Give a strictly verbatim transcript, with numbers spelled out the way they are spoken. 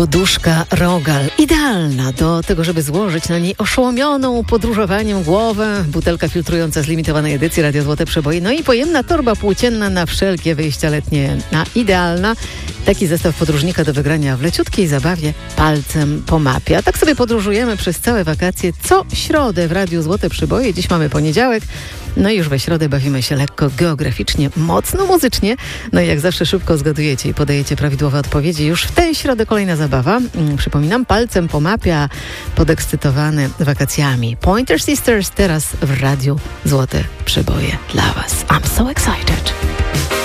Poduszka Rogal. Idealna do tego, żeby złożyć na niej oszołomioną podróżowaniem głowę. Butelka filtrująca z limitowanej edycji Radio Złote Przeboje. No i pojemna torba płócienna na wszelkie wyjścia letnie. A idealna. Taki zestaw podróżnika do wygrania w leciutkiej zabawie palcem po mapie. A tak sobie podróżujemy przez całe wakacje. Co środę w Radiu Złote Przeboje. Dziś mamy poniedziałek. No i już we środę bawimy się lekko geograficznie, mocno muzycznie. No i jak zawsze szybko zgadujecie i podajecie prawidłowe odpowiedzi. Już w tę środę kolejna zabawa. Mm, przypominam, palcem po mapie, a podekscytowany wakacjami. Pointer Sisters teraz w Radiu Złote Przeboje dla Was. I'm so excited.